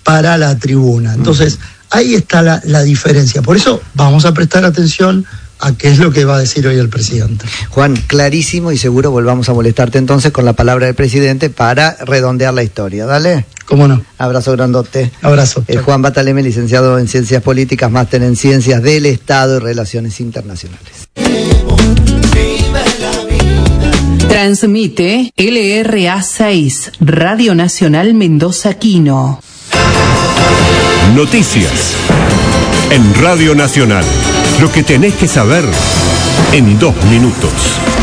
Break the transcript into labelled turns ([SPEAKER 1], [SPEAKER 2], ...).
[SPEAKER 1] para la tribuna. Entonces, ahí está la diferencia. Por eso vamos a prestar atención a qué es lo que va a decir hoy el presidente.
[SPEAKER 2] Juan, clarísimo, y seguro volvamos a molestarte entonces con la palabra del presidente para redondear la historia. Dale.
[SPEAKER 1] ¿Cómo no?
[SPEAKER 2] Abrazo grandote.
[SPEAKER 1] Abrazo.
[SPEAKER 2] Juan Bataleme, licenciado en Ciencias Políticas, máster en Ciencias del Estado y Relaciones Internacionales.
[SPEAKER 3] Transmite LRA 6, Radio Nacional Mendoza Quino.
[SPEAKER 4] Noticias en Radio Nacional. Lo que tenés que saber en 2 minutos.